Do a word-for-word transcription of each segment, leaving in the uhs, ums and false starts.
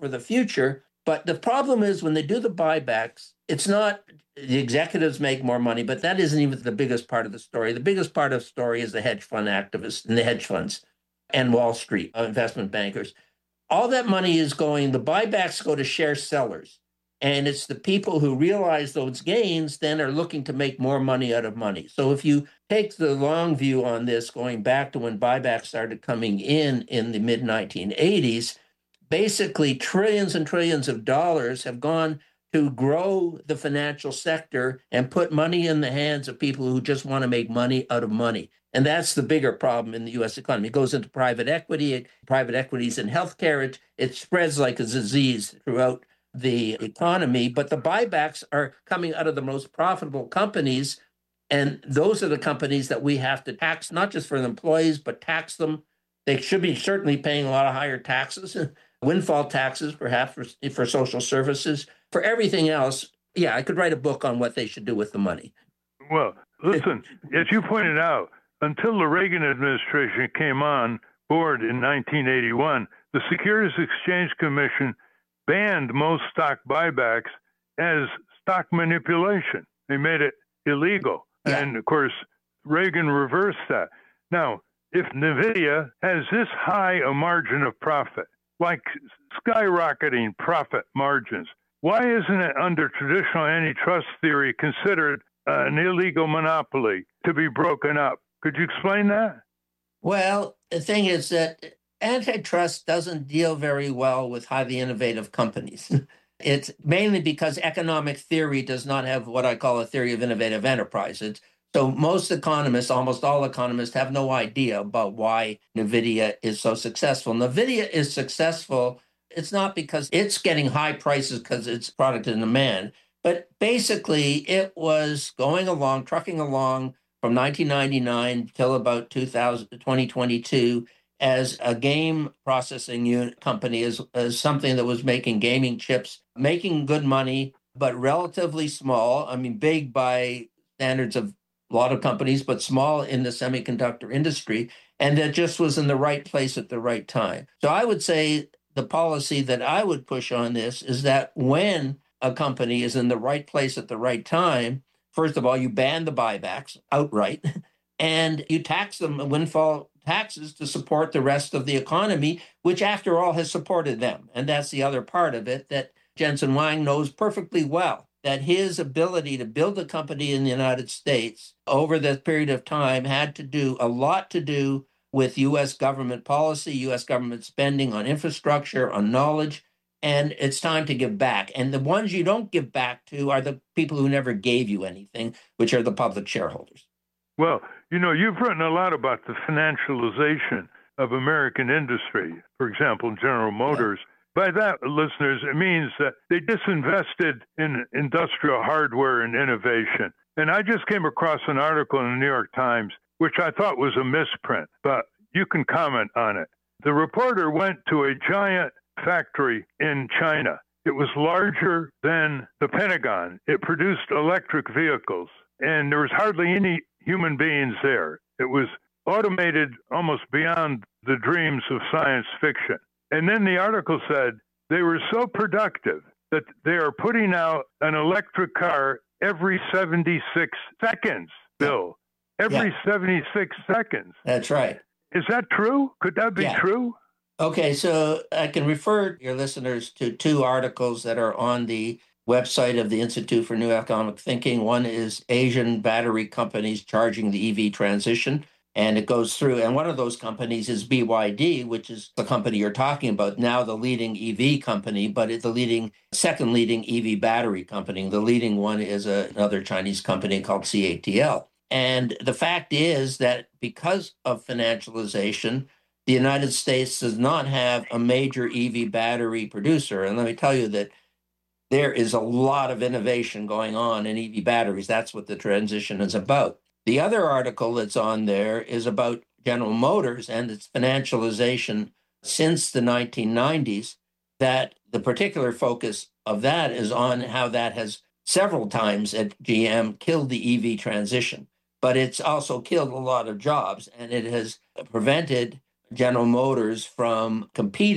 for the future. But the problem is when they do the buybacks, it's not the executives make more money, but that isn't even the biggest part of the story. The biggest part of the story is the hedge fund activists and the hedge funds and Wall Street uh, investment bankers. All that money is going, the buybacks go to share sellers. And it's the people who realize those gains then are looking to make more money out of money. So if you take the long view on this, going back to when buybacks started coming in in the mid nineteen eighties, basically trillions and trillions of dollars have gone to grow the financial sector and put money in the hands of people who just want to make money out of money. And that's the bigger problem in the U S economy. It goes into private equity, private equities in healthcare. It, it spreads like a disease throughout the economy, but the buybacks are coming out of the most profitable companies. And those are the companies that we have to tax, not just for the employees, but tax them. They should be certainly paying a lot of higher taxes, windfall taxes, perhaps for, for social services. For everything else, yeah, I could write a book on what they should do with the money. Well, listen, as you pointed out, until the Reagan administration came on board in nineteen eighty-one, the Securities Exchange Commission banned most stock buybacks as stock manipulation. They made it illegal. Yeah. And of course, Reagan reversed that. Now, if NVIDIA has this high a margin of profit, like skyrocketing profit margins, why isn't it under traditional antitrust theory considered uh, an illegal monopoly to be broken up? Could you explain that? Well, the thing is that antitrust doesn't deal very well with highly innovative companies. It's mainly because economic theory does not have what I call a theory of innovative enterprise. It's, so most economists, almost all economists, have no idea about why NVIDIA is so successful. NVIDIA is successful. It's not because it's getting high prices because it's product in demand, but basically it was going along, trucking along from nineteen ninety-nine till about two thousand, twenty twenty-two as a game processing unit company, as, as something that was making gaming chips, making good money, but relatively small. I mean, big by standards of a lot of companies, but small in the semiconductor industry. And that just was in the right place at the right time. So I would say the policy that I would push on this is that when a company is in the right place at the right time, first of all, you ban the buybacks outright, and you tax them windfall taxes to support the rest of the economy, which after all has supported them. And that's the other part of it that Jensen Huang knows perfectly well, that his ability to build a company in the United States over this period of time had to do a lot to do with U S government policy, U S government spending on infrastructure, on knowledge, and it's time to give back. And the ones you don't give back to are the people who never gave you anything, which are the public shareholders. Well, you know, you've written a lot about the financialization of American industry, for example, General Motors. Yeah. By that, listeners, it means that they disinvested in industrial hardware and innovation. And I just came across an article in the New York Times, which I thought was a misprint, but you can comment on it. The reporter went to a giant factory in China. It was larger than the Pentagon. It produced electric vehicles, and there was hardly any human beings there. It was automated almost beyond the dreams of science fiction. And then the article said they were so productive that they are putting out an electric car every seventy-six seconds, Bill. Every yeah. seventy-six seconds. That's right. Is that true? Could that be yeah. true? Okay, so I can refer your listeners to two articles that are on the website of the Institute for New Economic Thinking. One is Asian battery companies charging the E V transition, and it goes through. And one of those companies is B Y D, which is the company you're talking about, now the leading E V company, but it's the leading, second leading E V battery company. The leading one is a, another Chinese company called C A T L. And the fact is that because of financialization, the United States does not have a major E V battery producer. And let me tell you that there is a lot of innovation going on in E V batteries. That's what the transition is about. The other article that's on there is about General Motors and its financialization since the nineteen nineties, that the particular focus of that is on how that has several times at G M killed the E V transition. But it's also killed a lot of jobs, and it has prevented General Motors from competing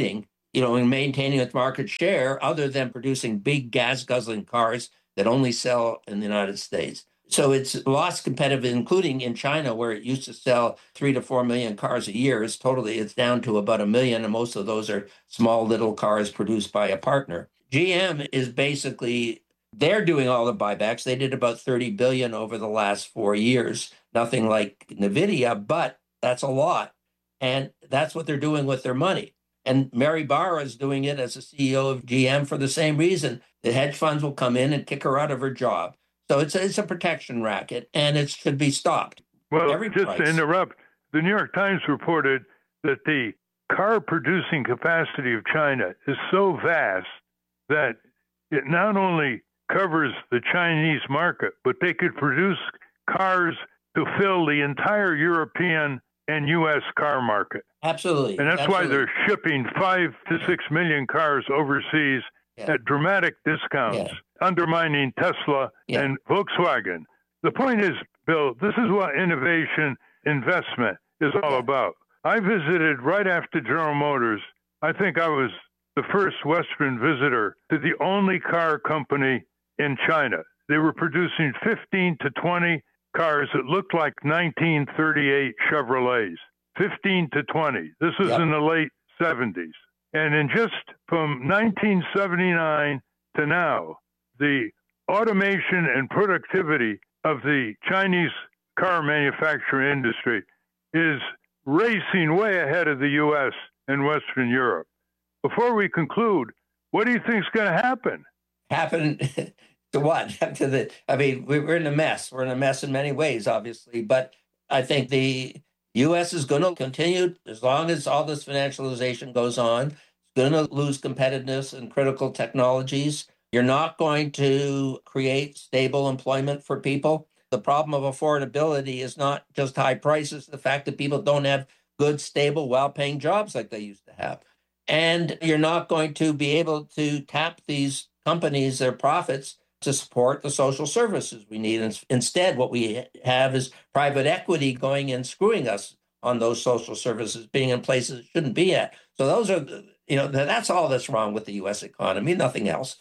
you know, in maintaining its market share other than producing big gas-guzzling cars that only sell in the United States. So it's lost competitive, including in China, where it used to sell three to four million cars a year. It's totally, it's down to about a million, and most of those are small little cars produced by a partner. G M is basically, they're doing all the buybacks. They did about thirty billion dollars over the last four years. Nothing like NVIDIA, but that's a lot. And that's what they're doing with their money. And Mary Barra is doing it as the C E O of G M for the same reason. The hedge funds will come in and kick her out of her job. So it's a, it's a protection racket, and it should be stopped. Well, Every just price. to interrupt, the New York Times reported that the car-producing capacity of China is so vast that it not only covers the Chinese market, but they could produce cars to fill the entire European and U S car market. Absolutely. And that's Absolutely. why they're shipping five to six million cars overseas yeah. at dramatic discounts, yeah. undermining Tesla yeah. and Volkswagen. The point is, Bill, this is what innovation investment is all yeah. about. I visited right after General Motors. I think I was the first Western visitor to the only car company in China. They were producing fifteen to twenty cars that looked like nineteen thirty-eight Chevrolets. fifteen to twenty. This was yep. in the late seventies. And in just from nineteen seventy-nine to now, the automation and productivity of the Chinese car manufacturing industry is racing way ahead of the U S and Western Europe. Before we conclude, what do you think is going to happen? Happen to what? to the, I mean, we're in a mess. We're in a mess in many ways, obviously. But I think the U S is going to continue, as long as all this financialization goes on, it's going to lose competitiveness in critical technologies. You're not going to create stable employment for people. The problem of affordability is not just high prices, the fact that people don't have good, stable, well-paying jobs like they used to have. And you're not going to be able to tap these companies, their profits, to support the social services we need. And instead, what we have is private equity going and screwing us on those social services, being in places it shouldn't be at. So those are, you know, that's all that's wrong with the U S economy, nothing else.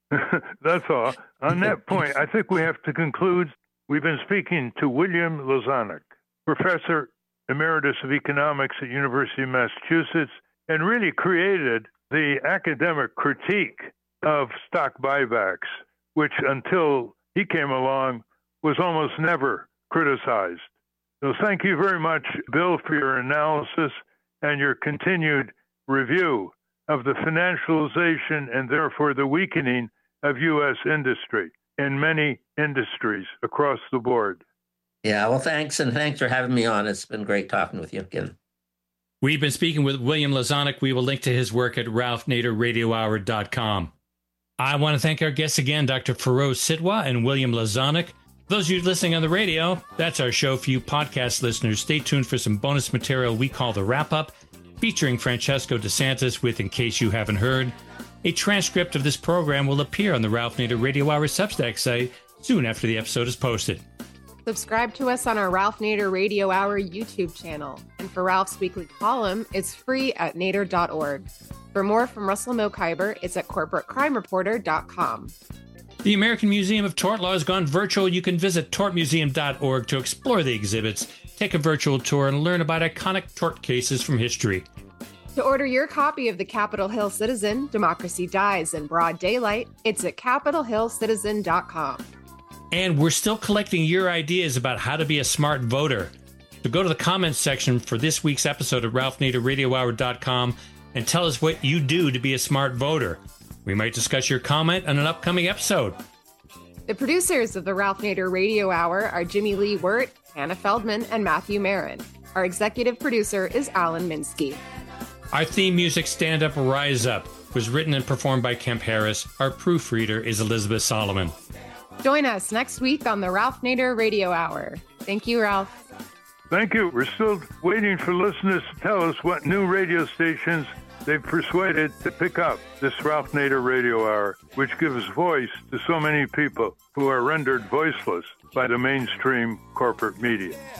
That's all. On that point, I think we have to conclude. We've been speaking to William Lozanik, Professor Emeritus of Economics at University of Massachusetts, and really created the academic critique of stock buybacks, which until he came along was almost never criticized. So thank you very much, Bill, for your analysis and your continued review of the financialization and therefore the weakening of U S industry in many industries across the board. Yeah, well, thanks, and thanks for having me on. It's been great talking with you again. We've been speaking with William Lozanik. We will link to his work at ralph nader radio hour dot com. I want to thank our guests again, Doctor Feroz Sidhwa and William Lozanik. Those of you listening on the radio, that's our show for you podcast listeners. Stay tuned for some bonus material we call The Wrap-Up, featuring Francesco DeSantis with In Case You Haven't Heard. A transcript of this program will appear on the Ralph Nader Radio Hour Substack site soon after the episode is posted. Subscribe to us on our Ralph Nader Radio Hour YouTube channel. And for Ralph's weekly column, it's free at nader dot org. For more from Russell Mokhiber, it's at corporate crime reporter dot com. The American Museum of Tort Law has gone virtual. You can visit tort museum dot org to explore the exhibits, take a virtual tour, and learn about iconic tort cases from history. To order your copy of The Capitol Hill Citizen, Democracy Dies in Broad Daylight, it's at capitol hill citizen dot com. And we're still collecting your ideas about how to be a smart voter. So go to the comments section for this week's episode at ralph nader radio hour dot com and tell us what you do to be a smart voter. We might discuss your comment on an upcoming episode. The producers of the Ralph Nader Radio Hour are Jimmy Lee Wirt, Hannah Feldman, and Matthew Marin. Our executive producer is Alan Minsky. Our theme music, Stand Up, Rise Up, was written and performed by Kemp Harris. Our proofreader is Elizabeth Solomon. Join us next week on the Ralph Nader Radio Hour. Thank you, Ralph. Thank you. We're still waiting for listeners to tell us what new radio stations they've persuaded to pick up this Ralph Nader Radio Hour, which gives voice to so many people who are rendered voiceless by the mainstream corporate media.